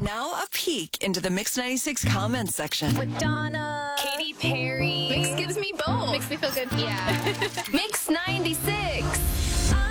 Now a peek into the Mix 96 comments section. With Donna, Katy Perry. Mix gives me both. Makes me feel good. Yeah. Mix 96.